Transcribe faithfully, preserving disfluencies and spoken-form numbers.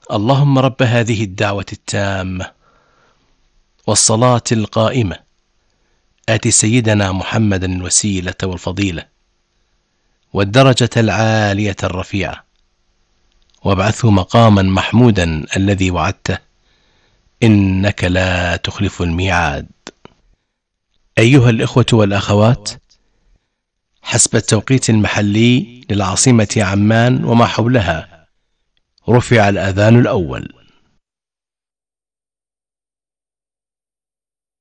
اللهم رب هذه الدعوة التامة والصلاة القائمة آت سيدنا محمدا الوسيلة والفضيلة والدرجة العالية الرفيعة وابعثه مقاما محمودا الذي وعدته إنك لا تخلف الميعاد. أيها الإخوة والأخوات، حسب التوقيت المحلي للعاصمة عمان وما حولها رفع الأذان الأول.